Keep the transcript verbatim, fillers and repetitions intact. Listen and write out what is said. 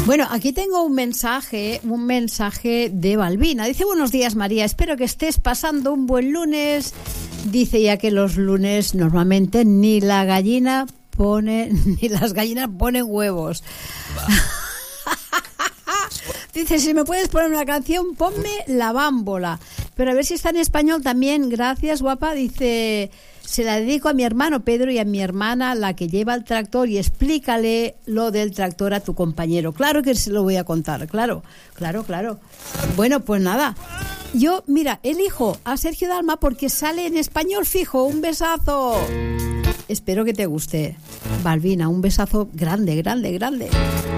Bueno, aquí tengo un mensaje, un mensaje de Balbina. Dice: buenos días, María, espero que estés pasando un buen lunes. Dice, ya que los lunes normalmente ni la gallina pone, ni las gallinas ponen huevos. Dice, si me puedes poner una canción, ponme La Bámbola. Pero a ver si está en español también. Gracias, guapa. Dice, se la dedico a mi hermano Pedro y a mi hermana, la que lleva el tractor, y explícale lo del tractor a tu compañero. Claro que se lo voy a contar, claro, claro, claro. Bueno, pues nada. Yo, mira, elijo a Sergio Dalma porque sale en español fijo. Un besazo. Espero que te guste. Balbina, un besazo grande, grande, grande.